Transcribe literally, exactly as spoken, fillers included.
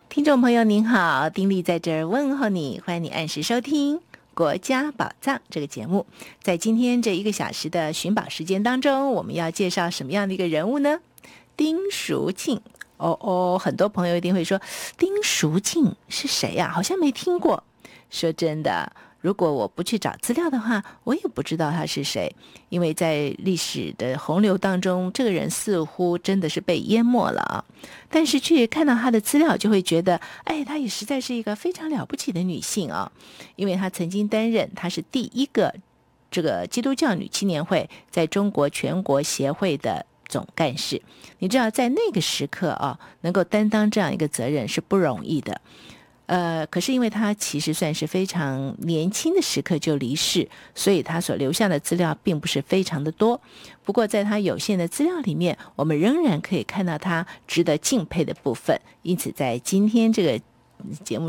听众朋友您好，丁莉在这儿问候你，欢迎你按时收听国家宝藏这个节目。在今天这一个小时的寻宝时间当中，我们要介绍什么样的一个人物呢？丁淑净。哦哦，很多朋友一定会说，丁淑净是谁呀、啊？好像没听过。说真的，如果我不去找资料的话，我也不知道他是谁，因为在历史的洪流当中，这个人似乎真的是被淹没了啊。但是去看到他的资料，就会觉得，哎，她也实在是一个非常了不起的女性啊，因为她曾经担任，她是第一个这个基督教女青年会在中国全国协会的总干事。你知道，在那个时刻啊，能够担当这样一个责任是不容易的。呃，可是因为他其实算是非常年轻的时刻就离世，所以他所留下的资料并不是非常的多。不过在他有限的资料里面，我们仍然可以看到他值得敬佩的部分。因此在今天这个节目